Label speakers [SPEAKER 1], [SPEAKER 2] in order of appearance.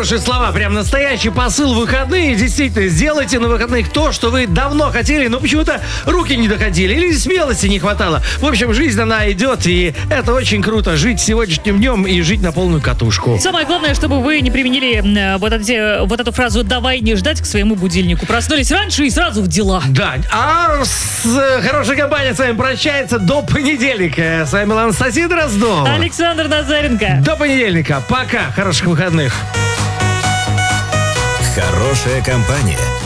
[SPEAKER 1] хорошие слова, прям настоящий посыл в выходные. Действительно, сделайте на выходных то, что вы давно хотели, но почему-то руки не доходили или смелости не хватало. В общем, жизнь, она идет, и это очень круто. Жить сегодняшним днем и жить на полную катушку.
[SPEAKER 2] Самое главное, чтобы вы не применили вот эту фразу «давай не ждать» к своему будильнику. Проснулись раньше и сразу в дела.
[SPEAKER 1] Да, а хорошая компания с вами прощается до понедельника. С вами была Анастасия Дроздова.
[SPEAKER 2] Александр Назаренко.
[SPEAKER 1] До понедельника. Пока. Хороших выходных.
[SPEAKER 3] Хорошая компания